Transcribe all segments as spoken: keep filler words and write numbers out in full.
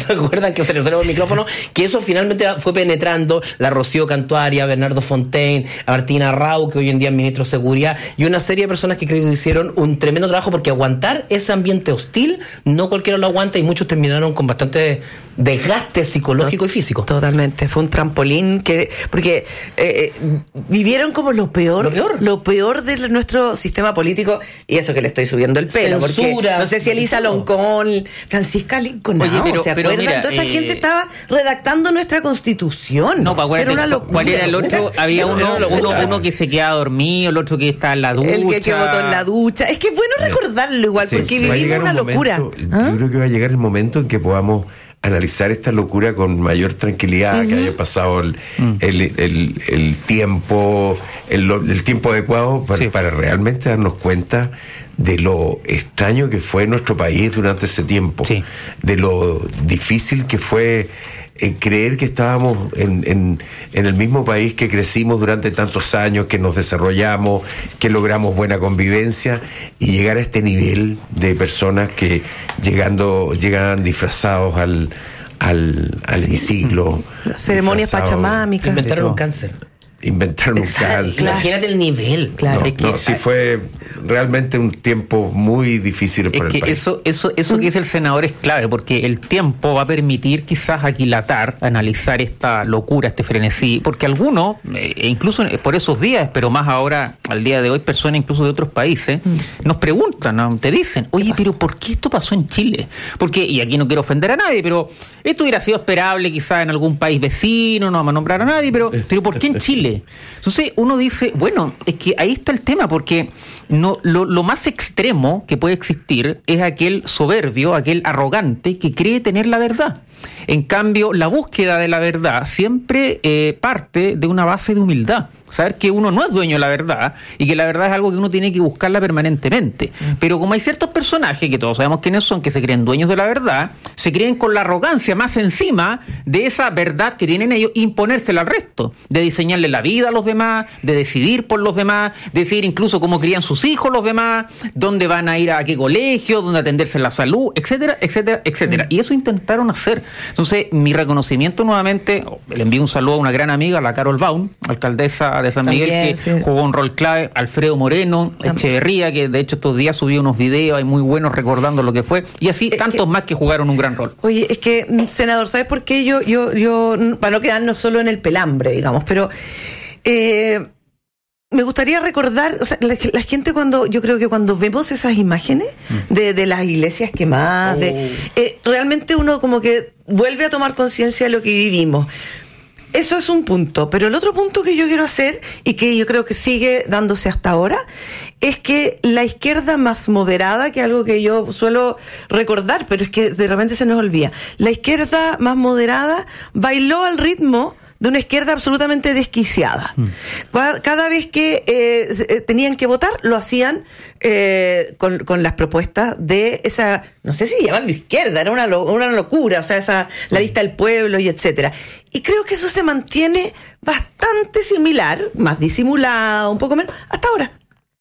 ¿se acuerdan que se le cerró el micrófono? Que eso finalmente fue penetrando la Rocío Cantuaria, Bernardo Fontaine, a Martina Rau, que hoy en día es ministro de Seguridad, y una serie de personas que creo que hicieron un tremendo trabajo, porque aguantar ese ambiente hostil, no cualquiera lo aguanta, y muchos terminaron con bastante desgaste psicológico y físico. Totalmente, fue un trampolín que, porque eh, vivieron como lo peor, lo peor, lo peor de nuestro sistema político, y eso que le estoy subiendo el pelo, censura, porque no sé si Elisa Loncón, Francisca Lincoln, Oye, pero, ¿se pero acuerdan? mira, Entonces esa eh, gente estaba redactando nuestra Constitución. No, para era una locura. ¿Cuál era el otro? Había uno, uno, uno que se quedaba dormido, el otro que está en la ducha. El que, que votó en la ducha. Es que es bueno recordarlo igual, sí, porque sí, vivimos una un locura. Momento, ¿Ah? Yo creo que va a llegar el momento en que podamos analizar esta locura con mayor tranquilidad, uh-huh. que haya pasado el, uh-huh. el, el, el tiempo, el, el tiempo adecuado para, sí. para realmente darnos cuenta de lo extraño que fue nuestro país durante ese tiempo, sí. de lo difícil que fue eh, creer que estábamos en, en, en el mismo país que crecimos durante tantos años, que nos desarrollamos, que logramos buena convivencia, y llegar a este nivel de personas que llegando llegan disfrazados al al, al sí. hemiciclo, ceremonias pachamámicas, inventaron un cáncer. Inventaron un cáncer. Imagínate el nivel. Claro. No, es que, no, sí fue realmente un tiempo muy difícil para es el que país. Eso, eso, eso que dice el senador es clave, porque el tiempo va a permitir quizás aquilatar, analizar esta locura, este frenesí, porque algunos, eh, incluso por esos días, pero más ahora, al día de hoy, personas incluso de otros países, mm. nos preguntan, ¿no? Te dicen, oye, pero ¿por qué esto pasó en Chile? Porque, y aquí no quiero ofender a nadie, pero esto hubiera sido esperable quizás en algún país vecino, no vamos a nombrar a nadie, pero, pero ¿por qué en Chile? Entonces uno dice, bueno, es que ahí está el tema, porque no lo, lo más extremo que puede existir es aquel soberbio, aquel arrogante que cree tener la verdad. En cambio, la búsqueda de la verdad siempre eh, parte de una base de humildad. Saber que uno no es dueño de la verdad y que la verdad es algo que uno tiene que buscarla permanentemente. Mm. Pero como hay ciertos personajes, que todos sabemos quiénes son, que se creen dueños de la verdad, se creen con la arrogancia más encima de esa verdad que tienen ellos, imponérsela al resto, de diseñarle la vida a los demás, de decidir por los demás, de decidir incluso cómo crían sus hijos los demás, dónde van a ir a qué colegio, dónde atenderse la salud, etcétera, etcétera, etcétera. Mm. Y eso intentaron hacer. Entonces, mi reconocimiento nuevamente, le envío un saludo a una gran amiga, la Carol Baum, alcaldesa de San Miguel, también, que sí. jugó un rol clave, Alfredo Moreno, también. Echeverría, que de hecho estos días subió unos videos ahí muy buenos recordando lo que fue, y así es tantos que, más que jugaron un gran rol. Oye, es que, senador, ¿sabes por qué? Yo, yo, yo, para no quedarnos solo en el pelambre, digamos, pero eh, me gustaría recordar, o sea, la, la gente cuando, yo creo que cuando vemos esas imágenes mm. de, de las iglesias quemadas, oh. de, eh, realmente uno como que vuelve a tomar conciencia de lo que vivimos. Eso es un punto, pero el otro punto que yo quiero hacer, y que yo creo que sigue dándose hasta ahora, es que la izquierda más moderada, que es algo que yo suelo recordar, pero es que de repente se nos olvida, la izquierda más moderada bailó al ritmo de una izquierda absolutamente desquiciada. Mm. Cada, cada vez que eh, tenían que votar, lo hacían eh, con, con las propuestas de esa, no sé si llamarlo izquierda, era una, una locura, o sea, esa la lista del pueblo y etcétera. Y creo que eso se mantiene bastante similar, más disimulado, un poco menos, hasta ahora.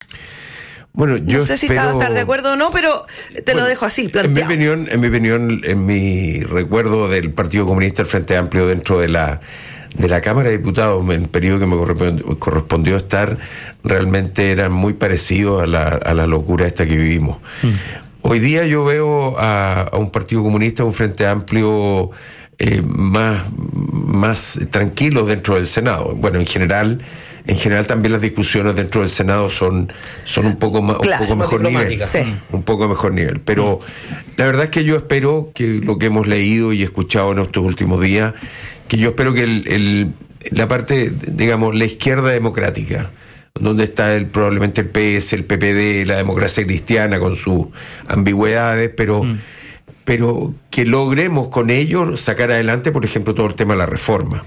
Bueno, yo no sé si espero... estás estar de acuerdo o no, pero te bueno, lo dejo así, planteado. En mi opinión, en mi opinión, en mi recuerdo del Partido Comunista, el Frente Amplio dentro de la de la Cámara de Diputados, en el periodo que me correspondió, correspondió estar, realmente eran muy parecidos a la, a la locura esta que vivimos. Mm. Hoy día yo veo a, a un Partido Comunista, un Frente Amplio eh, más, más tranquilo dentro del Senado. Bueno, en general... En general también las discusiones dentro del Senado son, son un poco más, claro, un poco mejor nivel. Sí. Un poco mejor nivel. Pero mm. la verdad es que yo espero que lo que hemos leído y escuchado en estos últimos días, que yo espero que el, el, la parte, digamos, la izquierda democrática, donde está el, probablemente el P S, el P P D, la democracia cristiana con sus ambigüedades, pero, mm. pero que logremos con ellos sacar adelante, por ejemplo, todo el tema de la reforma.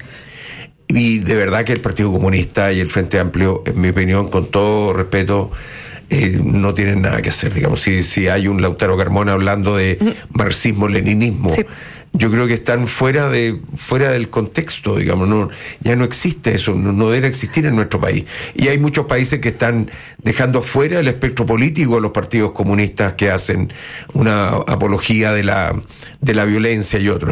Y de verdad que el Partido Comunista y el Frente Amplio, en mi opinión, con todo respeto, eh, no tienen nada que hacer. Digamos, si, si hay un Lautaro Carmona hablando de marxismo-leninismo, sí. yo creo que están fuera de fuera del contexto, digamos, no, ya no existe eso, no, no debe existir en nuestro país. Y hay muchos países que están dejando fuera del espectro político a los partidos comunistas que hacen una apología de la, de la violencia y otros.